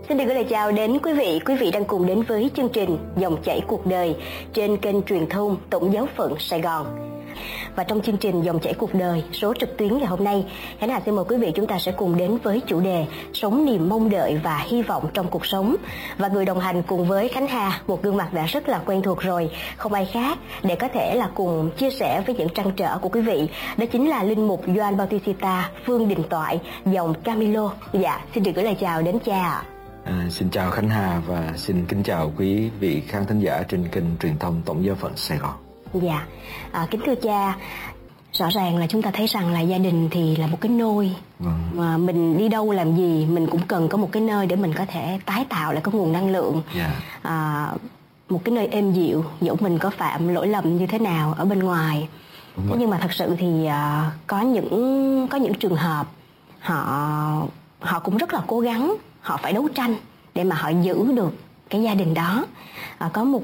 Xin được gửi lời chào đến quý vị. Quý vị đang cùng đến với chương trình Dòng chảy cuộc đời trên kênh truyền thông Tổng giáo phận Sài Gòn. Và trong chương trình Dòng chảy cuộc đời số trực tuyến ngày hôm nay, Khánh Hà xin mời quý vị chúng ta sẽ cùng đến với chủ đề sống niềm mong đợi và hy vọng trong cuộc sống. Và người đồng hành cùng với Khánh Hà, một gương mặt đã rất là quen thuộc rồi, không ai khác để có thể là cùng chia sẻ với những trăn trở của quý vị. Đó chính là linh mục Gioan Bautista Phương Đình Toại, dòng Camilo. Dạ, xin được gửi lời chào đến cha ạ. Xin chào Khánh Hà và xin kính chào quý vị khán thính giả trên kênh truyền thông Tổng giáo phận Sài Gòn. Dạ, kính thưa cha, rõ ràng là chúng ta thấy rằng là gia đình thì là một cái nôi mà mình đi đâu làm gì mình cũng cần có một cái nơi để mình có thể tái tạo lại cái nguồn năng lượng. Một cái nơi êm dịu dẫu mình có phạm lỗi lầm như thế nào ở bên ngoài. Thế nhưng mà thật sự thì có những trường hợp họ cũng rất là cố gắng, họ phải đấu tranh để mà họ giữ được cái gia đình đó. Có một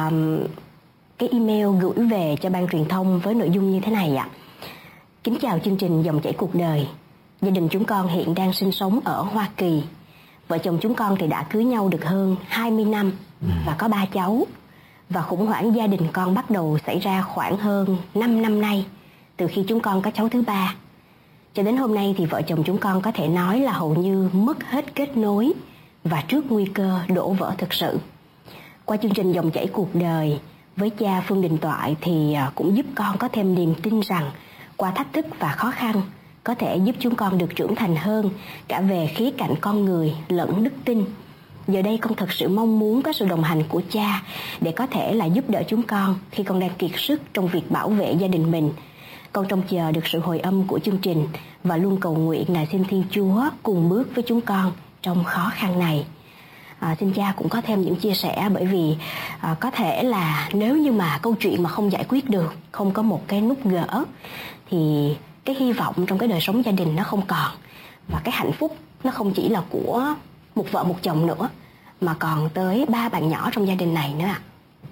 cái email gửi về cho ban truyền thông với nội dung như thế này ạ. Kính chào chương trình Dòng chảy cuộc đời. Gia đình chúng con hiện đang sinh sống ở Hoa Kỳ. Vợ chồng chúng con thì đã cưới nhau được hơn 20 năm và có 3 cháu. Và khủng hoảng gia đình con bắt đầu xảy ra khoảng hơn 5 năm nay, từ khi chúng con có cháu thứ 3. Cho đến hôm nay thì vợ chồng chúng con có thể nói là hầu như mất hết kết nối và trước nguy cơ đổ vỡ thực sự. Qua chương trình Dòng chảy cuộc đời với cha Phương Đình Toại thì cũng giúp con có thêm niềm tin rằng qua thách thức và khó khăn có thể giúp chúng con được trưởng thành hơn cả về khía cạnh con người lẫn đức tin. Giờ đây con thật sự mong muốn có sự đồng hành của cha để có thể là giúp đỡ chúng con khi con đang kiệt sức trong việc bảo vệ gia đình mình. Con trông chờ được sự hồi âm của chương trình và luôn cầu nguyện là xin Thiên Chúa cùng bước với chúng con trong khó khăn này. Xin cha cũng có thêm những chia sẻ, bởi vì có thể là nếu như mà câu chuyện mà không giải quyết được, không có một cái nút gỡ thì cái hy vọng trong cái đời sống gia đình nó không còn. Và cái hạnh phúc nó không chỉ là của một vợ một chồng nữa, mà còn tới 3 bạn nhỏ trong gia đình này nữa ạ.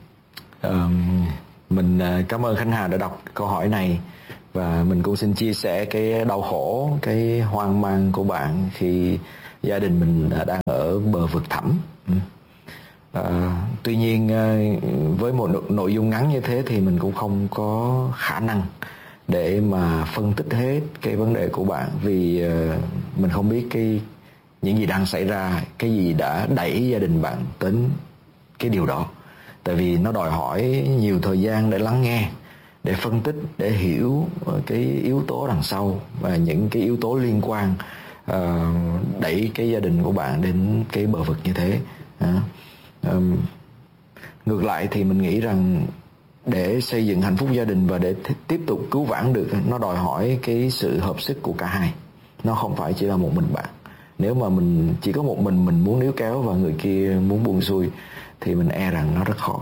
Mình cảm ơn Khánh Hà đã đọc câu hỏi này. Và mình cũng xin chia sẻ cái đau khổ, cái hoang mang của bạn khi gia đình mình đang ở bờ vực thẳm. Tuy nhiên với một nội dung ngắn như thế thì mình cũng không có khả năng để mà phân tích hết cái vấn đề của bạn, vì mình không biết những gì đang xảy ra, cái gì đã đẩy gia đình bạn đến cái điều đó. Tại vì nó đòi hỏi nhiều thời gian để lắng nghe, để phân tích, để hiểu cái yếu tố đằng sau và những cái yếu tố liên quan đẩy cái gia đình của bạn đến cái bờ vực như thế. Ngược lại thì mình nghĩ rằng để xây dựng hạnh phúc gia đình và để tiếp tục cứu vãn được, nó đòi hỏi cái sự hợp sức của cả hai. Nó không phải chỉ là một mình bạn. Nếu mà mình chỉ có một mình muốn níu kéo và người kia muốn buông xuôi thì mình e rằng nó rất khó.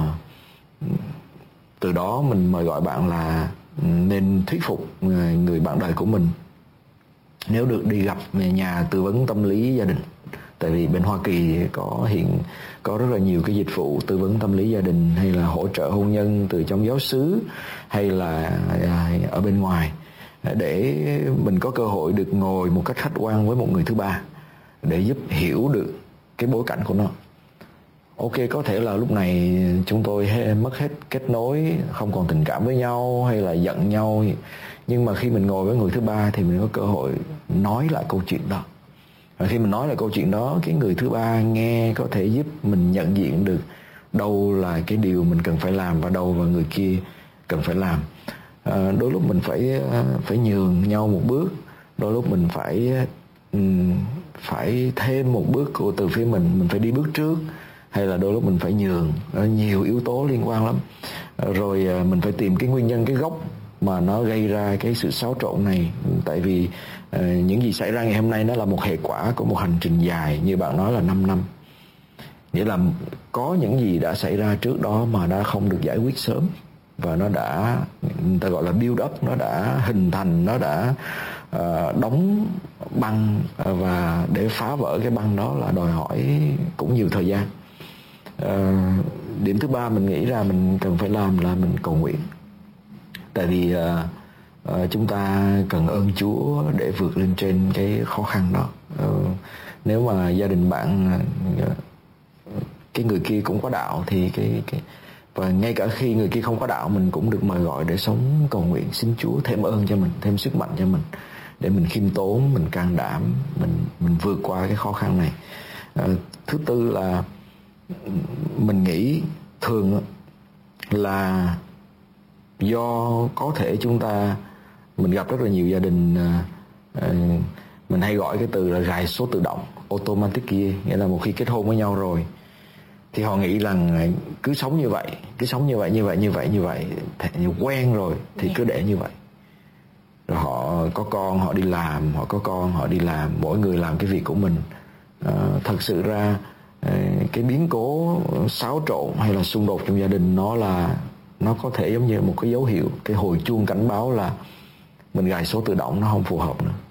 Từ đó mình mời gọi bạn là nên thuyết phục người bạn đời của mình, nếu được đi gặp nhà tư vấn tâm lý gia đình. Tại vì bên Hoa Kỳ có rất là nhiều cái dịch vụ tư vấn tâm lý gia đình, hay là hỗ trợ hôn nhân từ trong giáo xứ, hay là ở bên ngoài, để mình có cơ hội được ngồi một cách khách quan với một người thứ ba để giúp hiểu được cái bối cảnh của nó. Ok, có thể là lúc này chúng tôi mất hết kết nối, không còn tình cảm với nhau hay là giận nhau, nhưng mà khi mình ngồi với người thứ ba thì mình có cơ hội nói lại câu chuyện đó. Và khi mình nói lại câu chuyện đó, cái người thứ ba nghe có thể giúp mình nhận diện được đâu là cái điều mình cần phải làm và đâu là người kia cần phải làm. Đôi lúc mình phải nhường nhau một bước, đôi lúc mình phải thêm một bước từ phía mình phải đi bước trước, hay là đôi lúc mình phải nhường. Nhiều yếu tố liên quan lắm. Rồi mình phải tìm cái nguyên nhân, cái gốc mà nó gây ra cái sự xáo trộn này. Tại vì những gì xảy ra ngày hôm nay nó là một hệ quả của một hành trình dài, như bạn nói là 5 năm. Nghĩa là có những gì đã xảy ra trước đó mà đã không được giải quyết sớm, và nó đã, người ta gọi là build up, nó đã hình thành, nó đã đóng băng, và để phá vỡ cái băng đó là đòi hỏi cũng nhiều thời gian. Điểm thứ ba mình nghĩ ra mình cần phải làm là mình cầu nguyện. Tại vì chúng ta cần ơn Chúa để vượt lên trên cái khó khăn đó. nếu mà gia đình bạn cái người kia cũng có đạo thì và ngay cả khi người kia không có đạo, mình cũng được mời gọi để sống cầu nguyện xin Chúa thêm ơn cho mình, thêm sức mạnh cho mình, để mình khiêm tốn, mình can đảm, mình vượt qua cái khó khăn này. Thứ tư là mình nghĩ thường là do có thể mình gặp rất là nhiều gia đình, mình hay gọi cái từ là gài số tự động, automatic gear, nghĩa là một khi kết hôn với nhau rồi thì họ nghĩ rằng cứ sống như vậy, quen rồi thì cứ để như vậy. Rồi họ có con họ đi làm, mỗi người làm cái việc của mình. Thật sự ra cái biến cố xáo trộn hay là xung đột trong gia đình nó có thể giống như một cái dấu hiệu, cái hồi chuông cảnh báo là mình gài số tự động nó không phù hợp nữa.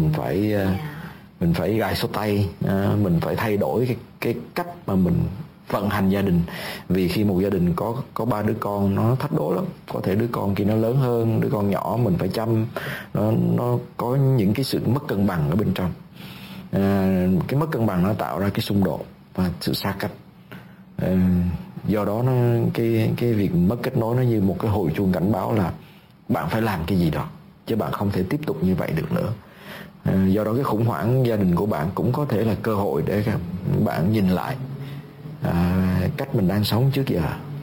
Mình phải gài số tay, mình phải thay đổi cái cách mà mình vận hành gia đình. Vì khi một gia đình có 3 đứa con nó thách đố lắm, có thể đứa con kia nó lớn hơn đứa con nhỏ, mình phải chăm, nó có những cái sự mất cân bằng ở bên trong. Cái mất cân bằng nó tạo ra cái xung đột và sự xa cách. Do đó cái việc mất kết nối nó như một cái hồi chuông cảnh báo là bạn phải làm cái gì đó, chứ bạn không thể tiếp tục như vậy được nữa. Do đó cái khủng hoảng gia đình của bạn cũng có thể là cơ hội để bạn nhìn lại cách mình đang sống trước giờ.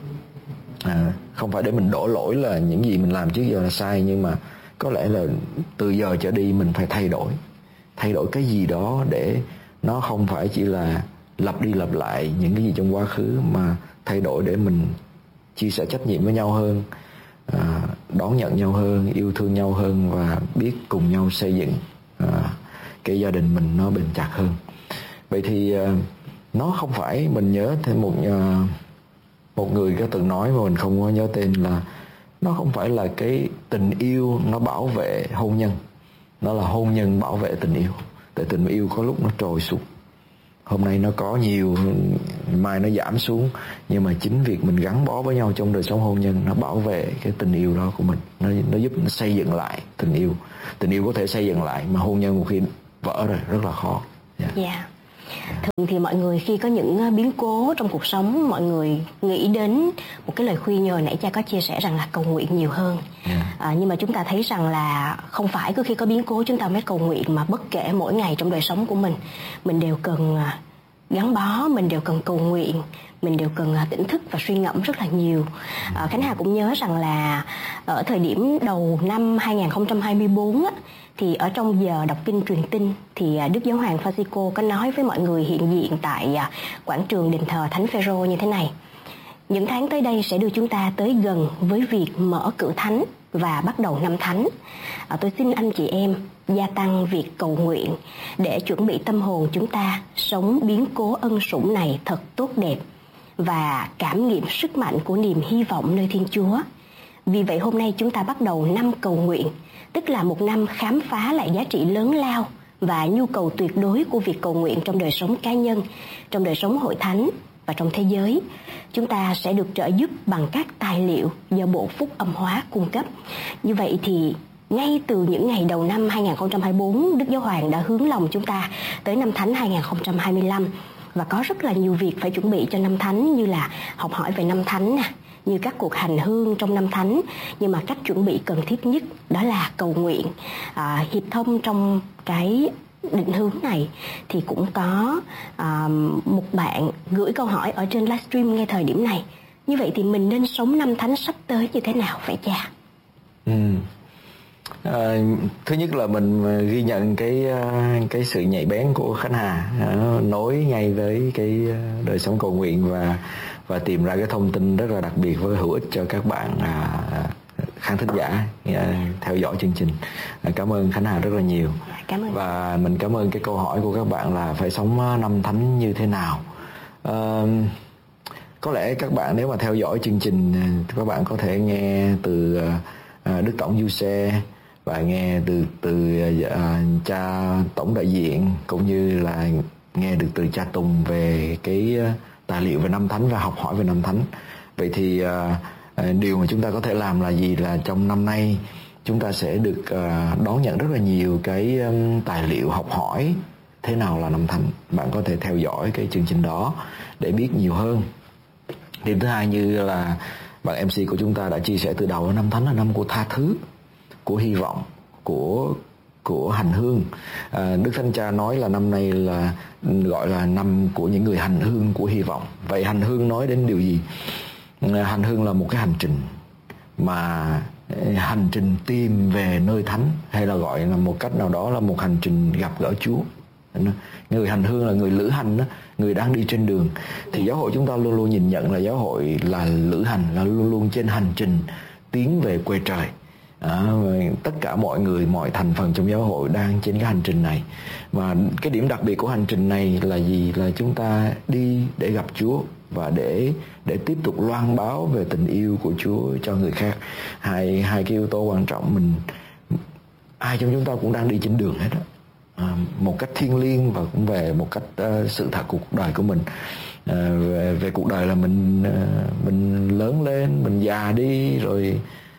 Không phải để mình đổ lỗi là những gì mình làm trước giờ là sai, nhưng mà có lẽ là từ giờ trở đi mình phải thay đổi cái gì đó để nó không phải chỉ là lặp đi lặp lại những cái gì trong quá khứ, mà thay đổi để mình chia sẻ trách nhiệm với nhau hơn, đón nhận nhau hơn, yêu thương nhau hơn và biết cùng nhau xây dựng cái gia đình mình nó bền chặt hơn. Vậy thì nó không phải, mình nhớ thêm một người có từng nói mà mình không có nhớ tên, là nó không phải là cái tình yêu nó bảo vệ hôn nhân, nó là hôn nhân bảo vệ tình yêu. Tại tình yêu có lúc nó trồi xuống, hôm nay nó có nhiều, mai nó giảm xuống, nhưng mà chính việc mình gắn bó với nhau trong đời sống hôn nhân nó bảo vệ cái tình yêu đó của mình, nó giúp nó xây dựng lại tình yêu. Tình yêu có thể xây dựng lại, mà hôn nhân một khi vỡ rồi rất là khó. Thường thì mọi người khi có những biến cố trong cuộc sống, mọi người nghĩ đến một cái lời khuyên như hồi nãy cha có chia sẻ rằng là cầu nguyện nhiều hơn. Nhưng mà chúng ta thấy rằng là không phải cứ khi có biến cố chúng ta mới cầu nguyện, mà bất kể mỗi ngày trong đời sống của mình đều cần gắn bó, mình đều cần cầu nguyện, mình đều cần tỉnh thức và suy ngẫm rất là nhiều. Khánh Hà cũng nhớ rằng là ở thời điểm đầu năm 2024 thì ở trong giờ đọc kinh truyền tinh thì Đức Giáo hoàng Francisco có nói với mọi người hiện diện tại quảng trường đền thờ Thánh Phêrô như thế này: những tháng tới đây sẽ đưa chúng ta tới gần với việc mở cử thánh và bắt đầu năm thánh. Tôi xin anh chị em gia tăng việc cầu nguyện để chuẩn bị tâm hồn chúng ta sống biến cố ân sủng này thật tốt đẹp và cảm nghiệm sức mạnh của niềm hy vọng nơi Thiên Chúa. Vì vậy hôm nay chúng ta bắt đầu năm cầu nguyện, tức là một năm khám phá lại giá trị lớn lao và nhu cầu tuyệt đối của việc cầu nguyện trong đời sống cá nhân, trong đời sống hội thánh và trong thế giới. Chúng ta sẽ được trợ giúp bằng các tài liệu do Bộ Phúc Âm Hóa cung cấp. Như vậy thì ngay từ những ngày đầu năm 2024, Đức Giáo Hoàng đã hướng lòng chúng ta tới năm Thánh 2025. Và có rất là nhiều việc phải chuẩn bị cho năm Thánh, như là học hỏi về năm Thánh nè, như các cuộc hành hương trong năm Thánh. Nhưng mà cách chuẩn bị cần thiết nhất đó là cầu nguyện. Hiệp Thông trong cái định hướng này thì cũng có một bạn gửi câu hỏi ở trên livestream ngay thời điểm này. Như vậy thì mình nên sống năm Thánh sắp tới như thế nào vậy cha? Thứ nhất là mình ghi nhận cái sự nhạy bén của Khánh Hà, nối ngay với cái đời sống cầu nguyện và tìm ra cái thông tin rất là đặc biệt với hữu ích cho các bạn khán thính giả theo dõi chương trình. Cảm ơn Khánh Hà rất là nhiều. Cảm ơn. Và mình cảm ơn cái câu hỏi của các bạn là phải sống năm Thánh như thế nào. Có lẽ các bạn nếu mà theo dõi chương trình, các bạn có thể nghe từ Đức Tổng Du Xe và nghe từ cha tổng đại diện, cũng như là nghe được từ cha Tùng về cái tài liệu về năm Thánh và học hỏi về năm Thánh. Vậy thì điều mà chúng ta có thể làm là gì? Là trong năm nay chúng ta sẽ được đón nhận rất là nhiều cái tài liệu học hỏi thế nào là năm thánh. Bạn có thể theo dõi cái chương trình đó để biết nhiều hơn. Điểm thứ hai, như là bạn MC của chúng ta đã chia sẻ từ đầu, năm thánh là năm của tha thứ, của hy vọng, của hành hương. Đức Thánh Cha nói là năm nay là gọi là năm của những người hành hương của hy vọng. Vậy hành hương nói đến điều gì? Hành hương là một cái hành trình, mà hành trình tìm về nơi thánh, hay là gọi là một cách nào đó là một hành trình gặp gỡ Chúa. Người hành hương là người lữ hành đó, người đang đi trên đường. Thì giáo hội chúng ta luôn luôn nhìn nhận là giáo hội là lữ hành, là luôn luôn trên hành trình tiến về quê trời. Tất cả mọi người, mọi thành phần trong giáo hội đang trên cái hành trình này. Và cái điểm đặc biệt của hành trình này là gì? Là chúng ta đi để gặp Chúa và để tiếp tục loan báo về tình yêu của Chúa cho người khác. Hai cái yếu tố quan trọng. Ai trong chúng ta cũng đang đi trên đường hết đó. Một cách thiêng liêng và cũng về một cách sự thật của cuộc đời của mình. Về cuộc đời là mình lớn lên, mình già đi, rồi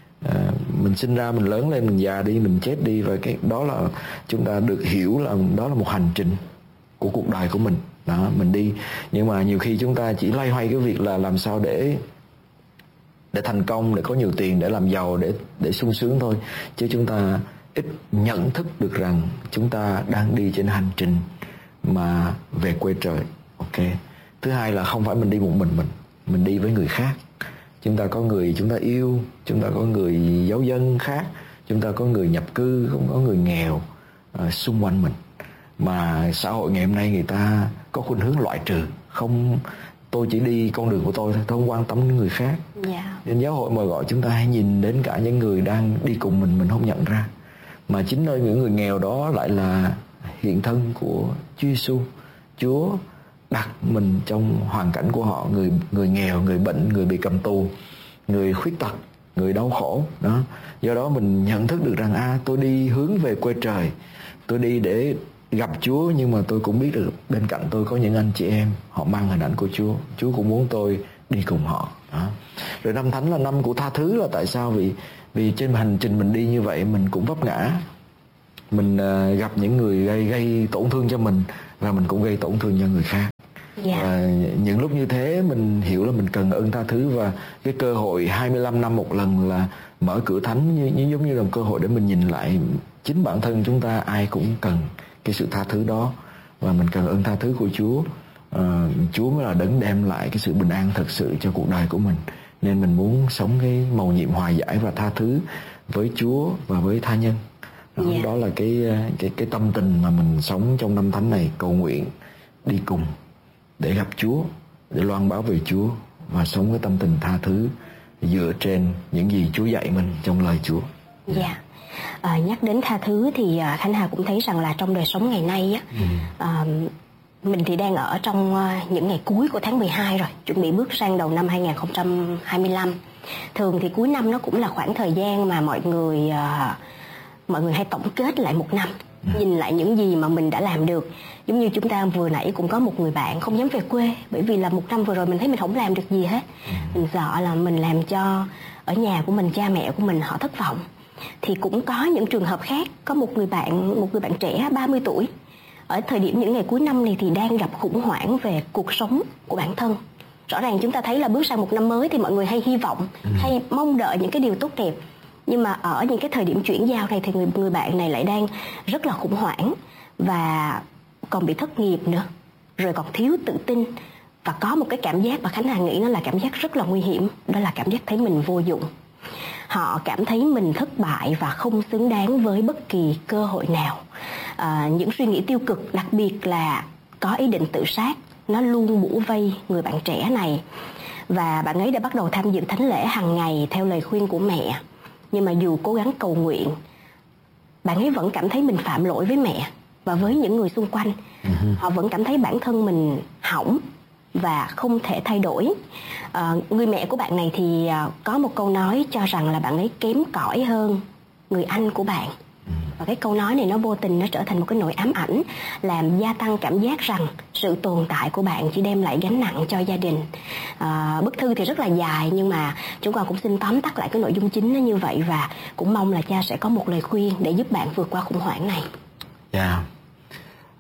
mình sinh ra, mình lớn lên, mình già đi, mình chết đi. Và cái đó là chúng ta được hiểu là đó là một hành trình của cuộc đời của mình đó, mình đi. Nhưng mà nhiều khi chúng ta chỉ loay hoay cái việc là làm sao để thành công, để có nhiều tiền, để làm giàu, để sung sướng thôi, chứ chúng ta ít nhận thức được rằng chúng ta đang đi trên hành trình mà về quê trời. Ok. Thứ hai là không phải mình đi một mình đi với người khác. Chúng ta có người chúng ta yêu, chúng ta có người giáo dân khác, chúng ta có người nhập cư, cũng có người nghèo xung quanh mình. Mà xã hội ngày hôm nay người ta có khuynh hướng loại trừ, không, tôi chỉ đi con đường của tôi thôi, tôi không quan tâm đến người khác. Nên giáo hội mời gọi chúng ta hãy nhìn đến cả những người đang đi cùng mình không nhận ra. Mà chính nơi những người nghèo đó lại là hiện thân của Chúa Giêsu. Chúa đặt mình trong hoàn cảnh của họ, người nghèo, người bệnh, người bị cầm tù, người khuyết tật, người đau khổ đó. Do đó mình nhận thức được rằng tôi đi hướng về quê trời, tôi đi để gặp Chúa, nhưng mà tôi cũng biết được bên cạnh tôi có những anh chị em họ mang hình ảnh của Chúa. Chúa cũng muốn tôi đi cùng họ đó. Rồi năm thánh là năm của tha thứ là tại sao? Vì trên hành trình mình đi như vậy, mình cũng vấp ngã, mình gặp những người gây tổn thương cho mình, và mình cũng gây tổn thương cho người khác. Và những lúc như thế mình hiểu là mình cần ơn tha thứ. Và cái cơ hội 25 năm một lần là mở cửa thánh giống như là một cơ hội để mình nhìn lại chính bản thân chúng ta. Ai cũng cần cái sự tha thứ đó, và mình cần ơn tha thứ của Chúa. Chúa mới là đấng đem lại cái sự bình an thật sự cho cuộc đời của mình. Nên mình muốn sống cái mầu nhiệm hòa giải và tha thứ với Chúa và với tha nhân. Đó là cái tâm tình mà mình sống trong năm thánh này, cầu nguyện đi cùng để gặp Chúa, để loan báo về Chúa và sống với tâm tình tha thứ dựa trên những gì Chúa dạy mình trong lời Chúa. Nhắc đến tha thứ thì Khánh Hà cũng thấy rằng là trong đời sống ngày nay mình thì đang ở trong những ngày cuối của tháng 12 rồi, chuẩn bị bước sang đầu năm 2025. Thường thì cuối năm nó cũng là khoảng thời gian mà mọi người hay tổng kết lại một năm, nhìn lại những gì mà mình đã làm được. Giống như chúng ta vừa nãy cũng có một người bạn không dám về quê, bởi vì là một năm vừa rồi mình thấy mình không làm được gì hết. Mình sợ là mình làm cho ở nhà của mình, cha mẹ của mình họ thất vọng. Thì cũng có những trường hợp khác, có một người bạn trẻ 30 tuổi ở thời điểm những ngày cuối năm này thì đang gặp khủng hoảng về cuộc sống của bản thân. Rõ ràng chúng ta thấy là bước sang một năm mới thì mọi người hay hy vọng, hay mong đợi những cái điều tốt đẹp. Nhưng mà ở những cái thời điểm chuyển giao này thì người bạn này lại đang rất là khủng hoảng, và còn bị thất nghiệp nữa, rồi còn thiếu tự tin, và có một cái cảm giác mà Khánh Hà nghĩ nó là cảm giác rất là nguy hiểm, đó là cảm giác thấy mình vô dụng. Họ cảm thấy mình thất bại và không xứng đáng với bất kỳ cơ hội nào. Những suy nghĩ tiêu cực, đặc biệt là có ý định tự sát, nó luôn bủa vây người bạn trẻ này. Và bạn ấy đã bắt đầu tham dự thánh lễ hàng ngày theo lời khuyên của mẹ. Nhưng mà dù cố gắng cầu nguyện, bạn ấy vẫn cảm thấy mình phạm lỗi với mẹ và với những người xung quanh. Họ vẫn cảm thấy bản thân mình hỏng và không thể thay đổi. Người mẹ của bạn này thì có một câu nói cho rằng là bạn ấy kém cỏi hơn người anh của bạn. Và cái câu nói này nó vô tình nó trở thành một cái nỗi ám ảnh, làm gia tăng cảm giác rằng sự tồn tại của bạn chỉ đem lại gánh nặng cho gia đình. Bức thư thì rất là dài, nhưng mà chúng con cũng xin tóm tắt lại cái nội dung chính nó như vậy, và cũng mong là cha sẽ có một lời khuyên để giúp bạn vượt qua khủng hoảng này.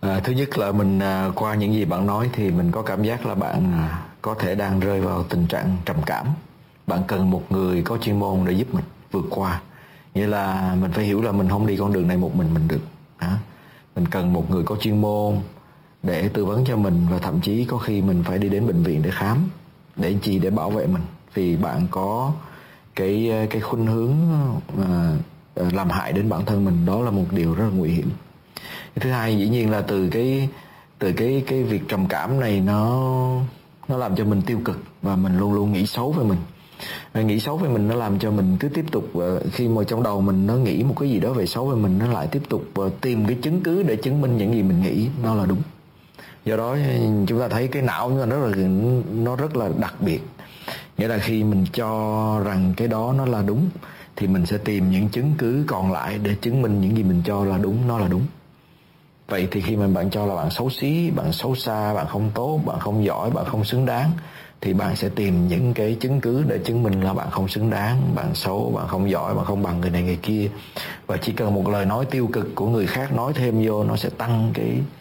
Thứ nhất là mình qua những gì bạn nói thì mình có cảm giác là bạn có thể đang rơi vào tình trạng trầm cảm. Bạn cần một người có chuyên môn để giúp mình vượt qua. Nghĩa là mình phải hiểu là mình không đi con đường này một mình được. Mình cần một người có chuyên môn để tư vấn cho mình, và thậm chí có khi mình phải đi đến bệnh viện để khám. Để chi? Để bảo vệ mình. Vì bạn có cái khuynh hướng làm hại đến bản thân mình. Đó là một điều rất là nguy hiểm. Thứ hai, dĩ nhiên là từ cái việc trầm cảm này nó làm cho mình tiêu cực, và mình luôn luôn nghĩ xấu về mình. Nghĩ xấu về mình nó làm cho mình cứ tiếp tục, khi mà trong đầu mình nó nghĩ một cái gì đó về xấu về mình, nó lại tiếp tục tìm cái chứng cứ để chứng minh những gì mình nghĩ nó là đúng. Do đó chúng ta thấy cái não nó rất là đặc biệt. Nghĩa là khi mình cho rằng cái đó nó là đúng thì mình sẽ tìm những chứng cứ còn lại để chứng minh những gì mình cho là đúng nó là đúng. Vậy thì khi mà bạn cho là bạn xấu xí, bạn xấu xa, bạn không tốt, bạn không giỏi, bạn không xứng đáng, thì bạn sẽ tìm những cái chứng cứ để chứng minh là bạn không xứng đáng, bạn xấu, bạn không giỏi, bạn không bằng người này người kia. Và chỉ cần một lời nói tiêu cực của người khác nói thêm vô, nó sẽ tăng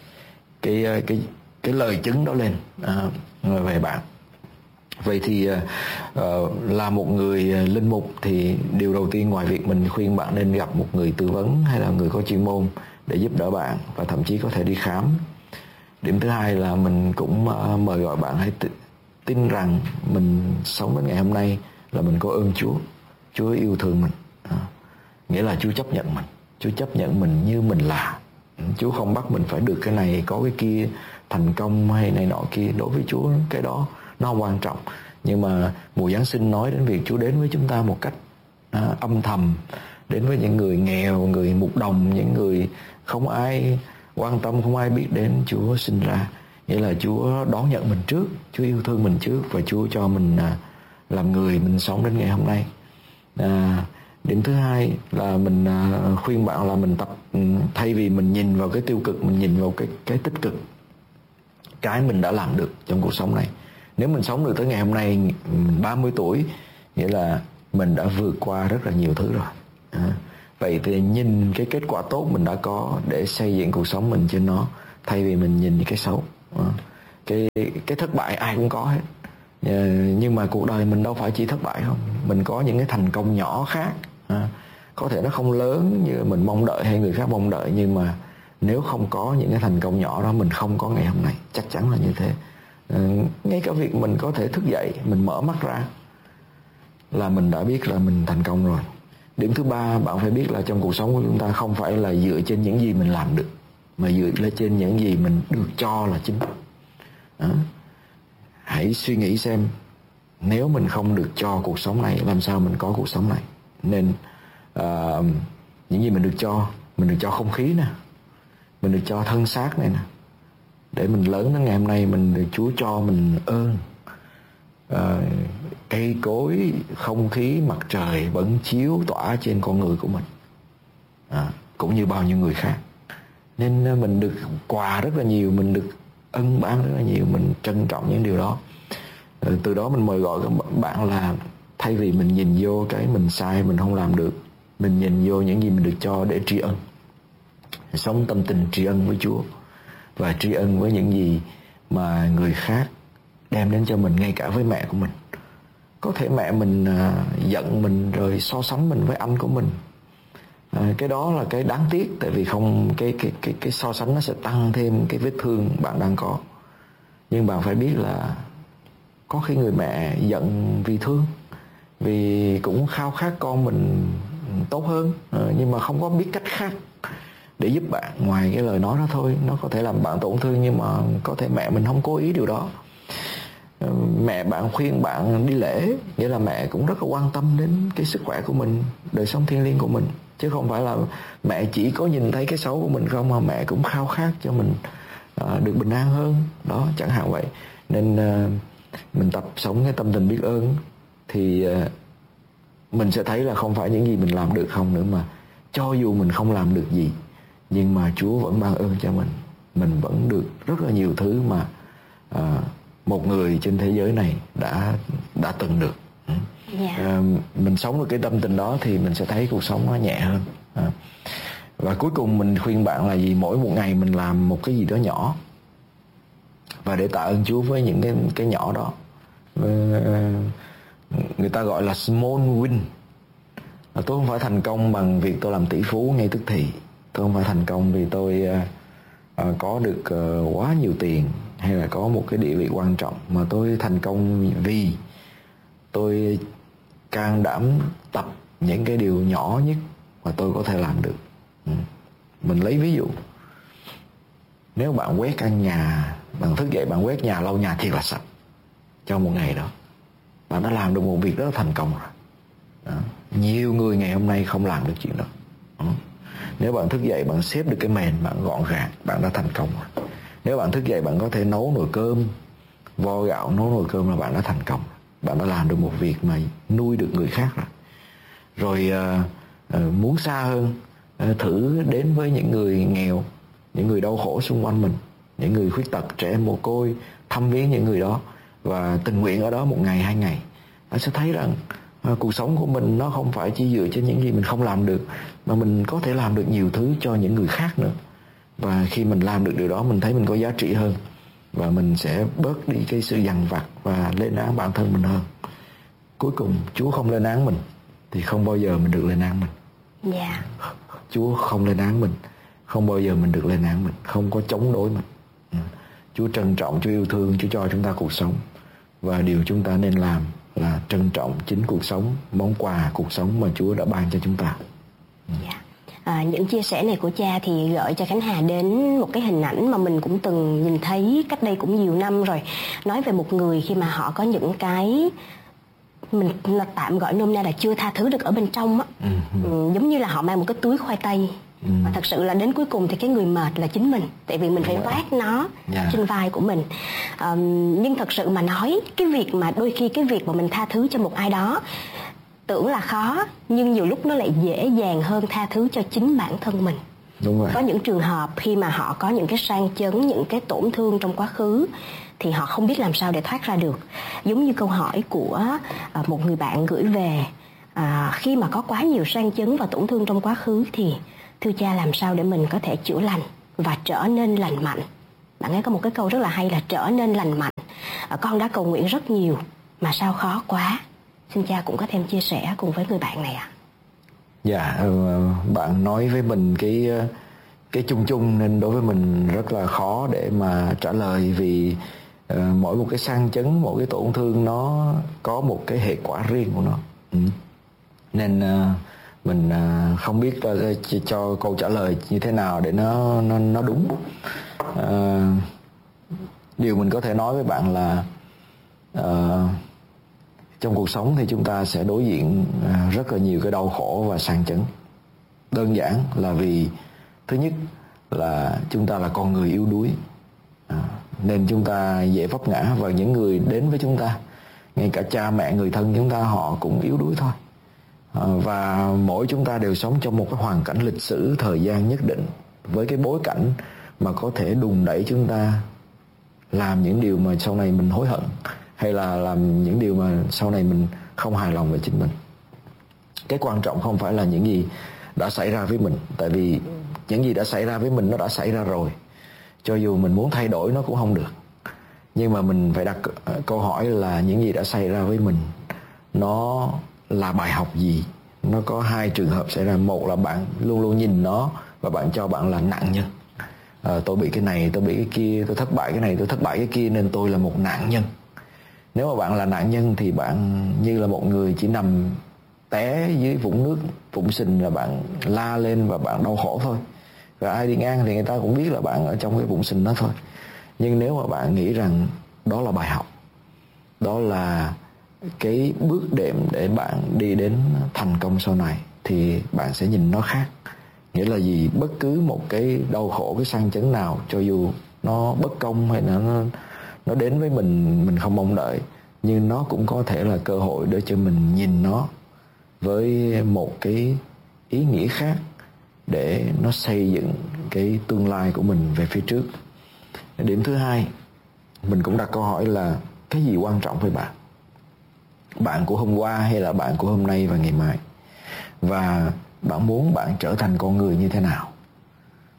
cái lời chứng đó lên về bạn. Vậy thì là một người linh mục thì điều đầu tiên, ngoài việc mình khuyên bạn nên gặp một người tư vấn hay là người có chuyên môn để giúp đỡ bạn, và thậm chí có thể đi khám. Điểm thứ hai là mình cũng mời gọi bạn hãy tin rằng mình sống đến ngày hôm nay là mình có ơn Chúa. Chúa yêu thương mình. Nghĩa là Chúa chấp nhận mình. Chúa chấp nhận mình như mình là. Chúa không bắt mình phải được cái này, có cái kia, thành công hay này nọ kia. Đối với Chúa cái đó nó không quan trọng. Nhưng mà mùa Giáng sinh nói đến việc Chúa đến với chúng ta một cách âm thầm, đến với những người nghèo, người mục đồng, những người không ai quan tâm, không ai biết đến. Chúa sinh ra, nghĩa là Chúa đón nhận mình trước, Chúa yêu thương mình trước, và Chúa cho mình làm người, mình sống đến ngày hôm nay. Điểm thứ hai là mình khuyên bạn là mình tập, thay vì mình nhìn vào cái tiêu cực, mình nhìn vào cái tích cực, cái mình đã làm được trong cuộc sống này. Nếu mình sống được tới ngày hôm nay, mình 30 tuổi, nghĩa là mình đã vượt qua rất là nhiều thứ rồi. Vậy thì nhìn cái kết quả tốt mình đã có để xây dựng cuộc sống mình trên nó, thay vì mình nhìn cái xấu. Cái thất bại ai cũng có hết, nhưng mà cuộc đời mình đâu phải chỉ thất bại không. Mình có những cái thành công nhỏ khác, có thể nó không lớn như mình mong đợi hay người khác mong đợi, nhưng mà nếu không có những cái thành công nhỏ đó, mình không có ngày hôm nay, chắc chắn là như thế. Ngay cả việc mình có thể thức dậy, mình mở mắt ra là mình đã biết là mình thành công rồi. Điểm thứ ba, bạn phải biết là trong cuộc sống của chúng ta không phải là dựa trên những gì mình làm được, mà dựa lên trên những gì mình được cho là chính. Hãy suy nghĩ xem, nếu mình không được cho cuộc sống này, làm sao mình có cuộc sống này. Nên những gì mình được cho không khí nè, mình được cho thân xác này nè, để mình lớn đến ngày hôm nay, mình được Chúa cho mình ơn. Cây cối, không khí, mặt trời vẫn chiếu tỏa trên con người của mình, cũng như bao nhiêu người khác. Nên mình được quà rất là nhiều, mình được ân ban rất là nhiều, mình trân trọng những điều đó. Từ đó mình mời gọi các bạn là thay vì mình nhìn vô cái mình sai, mình không làm được, mình nhìn vô những gì mình được cho để tri ân. Sống tâm tình tri ân với Chúa, và tri ân với những gì mà người khác đem đến cho mình, ngay cả với mẹ của mình. Có thể mẹ mình giận mình rồi so sánh mình với anh của mình. Cái đó là cái đáng tiếc, tại vì không cái so sánh nó sẽ tăng thêm cái vết thương bạn đang có. Nhưng bạn phải biết là có khi người mẹ giận vì thương, vì cũng khao khát con mình tốt hơn, nhưng mà không có biết cách khác để giúp bạn ngoài cái lời nói đó thôi. Nó có thể làm bạn tổn thương, nhưng mà có thể mẹ mình không cố ý điều đó. Mẹ bạn khuyên bạn đi lễ, nghĩa là mẹ cũng rất là quan tâm đến cái sức khỏe của mình, đời sống thiêng liêng của mình, chứ không phải là mẹ chỉ có nhìn thấy cái xấu của mình không, mà mẹ cũng khao khát cho mình được bình an hơn đó, chẳng hạn vậy. Nên mình tập sống cái tâm tình biết ơn thì mình sẽ thấy là không phải những gì mình làm được không nữa, mà cho dù mình không làm được gì, nhưng mà Chúa vẫn ban ơn cho mình vẫn được rất là nhiều thứ mà một người trên thế giới này đã từng được. Mình sống được cái tâm tình đó thì mình sẽ thấy cuộc sống nó nhẹ hơn. Và cuối cùng mình khuyên bạn là gì? Mỗi một ngày mình làm một cái gì đó nhỏ, và để tạ ơn Chúa với những cái nhỏ đó. Người ta gọi là small win. Tôi không phải thành công bằng việc tôi làm tỷ phú ngay tức thì. Tôi không phải thành công vì tôi có được quá nhiều tiền hay là có một cái địa vị quan trọng, mà tôi thành công vì tôi can đảm tập những cái điều nhỏ nhất mà tôi có thể làm được. Mình lấy ví dụ, nếu bạn quét căn nhà, bạn thức dậy bạn quét nhà, lau nhà thiệt là sạch trong một ngày đó, bạn đã làm được một việc rất là thành công rồi. Đó. Nhiều người ngày hôm nay không làm được chuyện đó. Nếu bạn thức dậy bạn xếp được cái mền, bạn gọn gàng, bạn đã thành công rồi. Nếu bạn thức dậy bạn có thể nấu nồi cơm, vo gạo nấu nồi cơm là bạn đã thành công. Bạn đã làm được một việc mà nuôi được người khác rồi. Muốn xa hơn, thử đến với những người nghèo, những người đau khổ xung quanh mình, những người khuyết tật, trẻ em mồ côi, thăm viếng những người đó và tình nguyện ở đó 1 ngày 2 ngày. Bạn sẽ thấy rằng cuộc sống của mình nó không phải chỉ dựa trên những gì mình không làm được, mà mình có thể làm được nhiều thứ cho những người khác nữa. Và khi mình làm được điều đó, mình thấy mình có giá trị hơn, và mình sẽ bớt đi cái sự dằn vặt và lên án bản thân mình hơn. Cuối cùng Chúa không lên án mình thì không bao giờ mình được lên án mình. Dạ. Chúa không lên án mình, không bao giờ mình được lên án mình, không có chống đối mình. Chúa trân trọng, Chúa yêu thương, Chúa cho chúng ta cuộc sống. Và điều chúng ta nên làm là trân trọng chính cuộc sống, món quà cuộc sống mà Chúa đã ban cho chúng ta. Dạ. Những chia sẻ này của cha thì gợi cho Khánh Hà đến một cái hình ảnh mà mình cũng từng nhìn thấy cách đây cũng nhiều năm rồi. Nói về một người khi mà họ có những cái mình là tạm gọi nôm na là chưa tha thứ được ở bên trong á. Giống như là họ mang một cái túi khoai tây, mà thật sự là đến cuối cùng thì cái người mệt là chính mình, tại vì mình phải vác nó trên vai của mình. Nhưng thật sự mà nói, cái việc mà đôi khi cái việc mà mình tha thứ cho một ai đó tưởng là khó, nhưng nhiều lúc nó lại dễ dàng hơn tha thứ cho chính bản thân mình. Đúng rồi. Có những trường hợp khi mà họ có những cái sang chấn, những cái tổn thương trong quá khứ thì họ không biết làm sao để thoát ra được. Giống như câu hỏi của một người bạn gửi về, khi mà có quá nhiều sang chấn và tổn thương trong quá khứ thì thưa cha làm sao để mình có thể chữa lành và trở nên lành mạnh? Bạn ấy có một cái câu rất là hay là trở nên lành mạnh. Con đã cầu nguyện rất nhiều mà sao khó quá. Xin cha cũng có thêm chia sẻ cùng với người bạn này ạ. Dạ, bạn nói với mình cái chung chung nên đối với mình rất là khó để mà trả lời, vì mỗi một cái sang chấn, mỗi cái tổn thương nó có một cái hệ quả riêng của nó. Nên mình không biết cho câu trả lời như thế nào để nó đúng. Điều mình có thể nói với bạn là trong cuộc sống thì chúng ta sẽ đối diện rất là nhiều cái đau khổ và sang chấn. Đơn giản là vì thứ nhất là chúng ta là con người yếu đuối, nên chúng ta dễ vấp ngã, và những người đến với chúng ta, ngay cả cha mẹ, người thân chúng ta, họ cũng yếu đuối thôi. Và mỗi chúng ta đều sống trong một cái hoàn cảnh lịch sử, thời gian nhất định, với cái bối cảnh mà có thể đùn đẩy chúng ta làm những điều mà sau này mình hối hận, hay là làm những điều mà sau này mình không hài lòng về chính mình. Cái quan trọng không phải là những gì đã xảy ra với mình, tại vì những gì đã xảy ra với mình nó đã xảy ra rồi. Cho dù mình muốn thay đổi nó cũng không được. Nhưng mà mình phải đặt câu hỏi là những gì đã xảy ra với mình nó là bài học gì? Nó có 2 trường hợp xảy ra. Một là bạn luôn luôn nhìn nó và bạn cho bạn là nạn nhân. Tôi bị cái này, tôi bị cái kia, tôi thất bại cái này, tôi thất bại cái kia, nên tôi là một nạn nhân. Nếu mà bạn là nạn nhân thì bạn như là một người chỉ nằm té dưới vũng nước, vũng sình là bạn la lên và bạn đau khổ thôi. Và ai đi ngang thì người ta cũng biết là bạn ở trong cái vũng sình đó thôi. Nhưng nếu mà bạn nghĩ rằng đó là bài học, đó là cái bước đệm để bạn đi đến thành công sau này, thì bạn sẽ nhìn nó khác. Nghĩa là gì? Bất cứ một cái đau khổ, cái sang chấn nào, cho dù nó bất công hay là nó đến với mình không mong đợi, nhưng nó cũng có thể là cơ hội để cho mình nhìn nó với một cái ý nghĩa khác, để nó xây dựng cái tương lai của mình về phía trước. Điểm thứ hai, mình cũng đặt câu hỏi là cái gì quan trọng với bạn? Bạn của hôm qua hay là bạn của hôm nay và ngày mai? Và bạn muốn bạn trở thành con người như thế nào?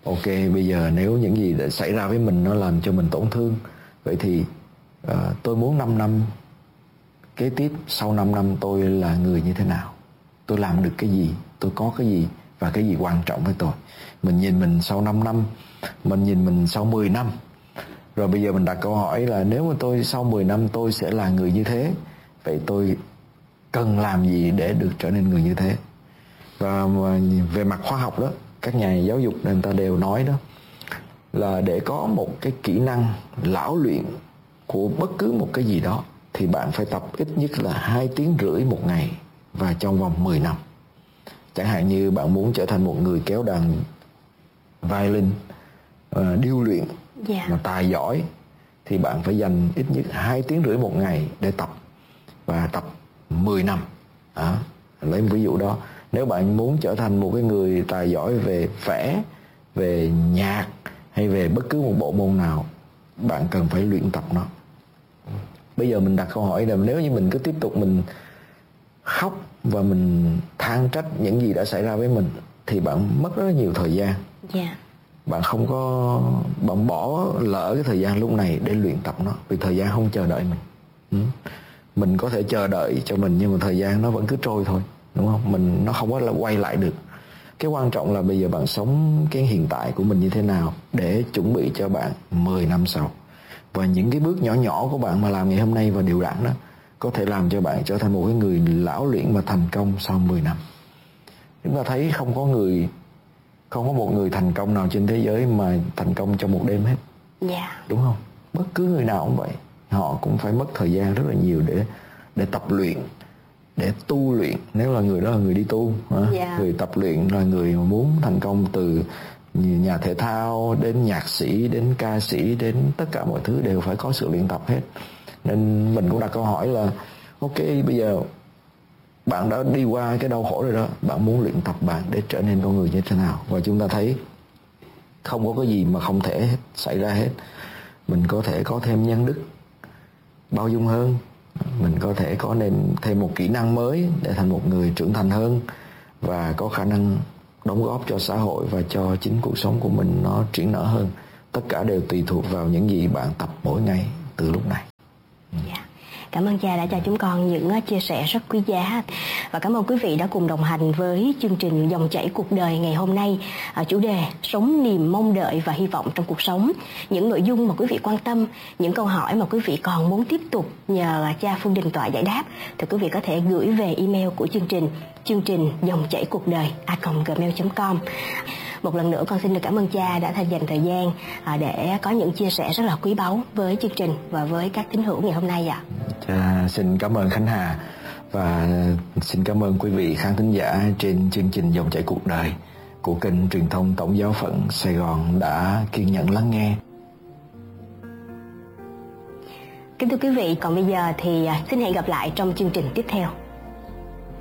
ok, bây giờ nếu những gì đã xảy ra với mình nó làm cho mình tổn thương, vậy thì tôi muốn 5 năm kế tiếp, sau 5 năm tôi là người như thế nào, tôi làm được cái gì, tôi có cái gì và cái gì quan trọng với tôi. Mình nhìn mình sau 5 năm, mình nhìn mình sau 10 năm. Rồi bây giờ mình đặt câu hỏi là nếu mà tôi sau 10 năm tôi sẽ là người như thế, vậy tôi cần làm gì để được trở nên người như thế? Và về mặt khoa học đó, các nhà giáo dục người ta đều nói đó là để có một cái kỹ năng lão luyện của bất cứ một cái gì đó thì bạn phải tập ít nhất là 2 tiếng rưỡi một ngày và trong vòng 10 năm. Chẳng hạn như bạn muốn trở thành một người kéo đàn violin điêu luyện mà tài giỏi thì bạn phải dành ít nhất 2 tiếng rưỡi một ngày để tập, và tập 10 năm. Lấy một ví dụ đó, nếu bạn muốn trở thành một cái người tài giỏi về vẽ, về nhạc hay về bất cứ một bộ môn nào, bạn cần phải luyện tập nó. Bây giờ mình đặt câu hỏi là nếu như mình cứ tiếp tục mình khóc và mình than trách những gì đã xảy ra với mình thì bạn mất rất là nhiều thời gian. Bạn không có, bạn bỏ lỡ cái thời gian lúc này để luyện tập nó, vì thời gian không chờ đợi mình. Mình có thể chờ đợi cho mình nhưng mà thời gian nó vẫn cứ trôi thôi, đúng không? Nó không có là quay lại được. Cái quan trọng là bây giờ bạn sống cái hiện tại của mình như thế nào để chuẩn bị cho bạn 10 năm sau. Và những cái bước nhỏ nhỏ của bạn mà làm ngày hôm nay và đều đặn đó có thể làm cho bạn trở thành một cái người lão luyện và thành công sau 10 năm. Chúng ta thấy không có một người thành công nào trên thế giới mà thành công trong một đêm hết. Đúng không? Bất cứ người nào cũng vậy. Họ cũng phải mất thời gian rất là nhiều để tập luyện, để tu luyện. Nếu là người đó là người đi tu, người tập luyện là người mà muốn thành công, từ nhà thể thao đến nhạc sĩ đến ca sĩ đến tất cả mọi thứ đều phải có sự luyện tập hết. Nên mình cũng đặt câu hỏi là ok, bây giờ bạn đã đi qua cái đau khổ rồi đó, bạn muốn luyện tập bạn để trở nên con người như thế nào? Và chúng ta thấy không có cái gì mà không thể xảy ra hết. Mình có thể có thêm nhân đức, bao dung hơn, mình có thể có nên thêm một kỹ năng mới để thành một người trưởng thành hơn và có khả năng đóng góp cho xã hội và cho chính cuộc sống của mình nó triển nở hơn. Tất cả đều tùy thuộc vào những gì bạn tập mỗi ngày từ lúc này. Cảm ơn cha đã cho chúng con những chia sẻ rất quý giá. Và cảm ơn quý vị đã cùng đồng hành với chương trình Dòng chảy cuộc đời ngày hôm nay. Chủ đề sống niềm mong đợi và hy vọng trong cuộc sống. Những nội dung mà quý vị quan tâm, những câu hỏi mà quý vị còn muốn tiếp tục nhờ cha Phương Đình Tọa giải đáp thì quý vị có thể gửi về email của chương trình dòng chảy cuộc đời @gmail.com. Một lần nữa con xin được cảm ơn cha đã dành thời gian để có những chia sẻ rất là quý báu với chương trình và với các tín hữu ngày hôm nay ạ. Cha xin cảm ơn Khánh Hà và xin cảm ơn quý vị khán thính giả trên chương trình Dòng chảy cuộc đời của kênh truyền thông Tổng giáo phận Sài Gòn đã kiên nhẫn lắng nghe. Kính thưa quý vị, còn bây giờ thì xin hẹn gặp lại trong chương trình tiếp theo.